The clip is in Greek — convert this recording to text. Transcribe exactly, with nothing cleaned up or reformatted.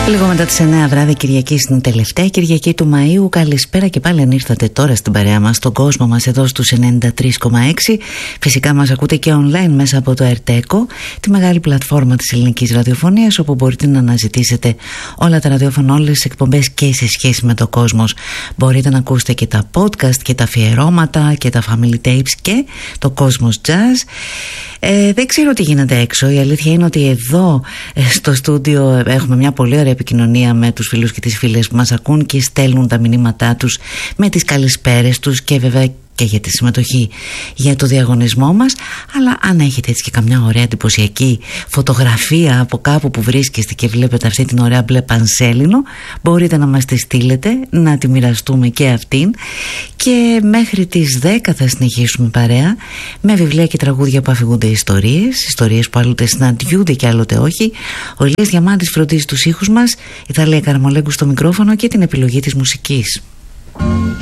Λίγο μετά τις εννέα βράδυ Κυριακή, στην τελευταία Κυριακή του Μαΐου. Καλησπέρα και πάλι αν ήρθατε τώρα στην παρέα μας, στον κόσμο μας εδώ στους ενενήντα τρία κόμμα έξι. Φυσικά μας ακούτε και online μέσα από το Ερτέκο, τη μεγάλη πλατφόρμα της ελληνικής ραδιοφωνίας, όπου μπορείτε να αναζητήσετε όλα τα ραδιόφωνα, όλες τις εκπομπές και σε σχέση με το κόσμος. Μπορείτε να ακούσετε και τα podcast και τα αφιερώματα και τα family tapes και το Κόσμος Jazz. Ε, δεν ξέρω τι γίνεται έξω. Η αλήθεια είναι ότι εδώ στο στούντιο έχουμε μια πολύ ωραία επικοινωνία με τους φίλους και τις φίλες που μας ακούν και στέλνουν τα μηνύματά τους με τις καλησπέρες τους και βέβαια και για τη συμμετοχή για το διαγωνισμό μας. Αλλά αν έχετε έτσι και καμιά ωραία εντυπωσιακή φωτογραφία από κάπου που βρίσκεστε και βλέπετε αυτή την ωραία μπλε πανσέλινο, μπορείτε να μας τη στείλετε, να τη μοιραστούμε και αυτήν. Και μέχρι τις δέκα θα συνεχίσουμε παρέα με βιβλία και τραγούδια που αφηγούνται ιστορίες, ιστορίες που άλλοτε συναντιούνται και άλλοτε όχι. Ο Ηλίας Διαμάντης φροντίζει τους ήχους μας, η Θαλία Καραμολέγκου στο μικρόφωνο και την επιλογή της μουσικής.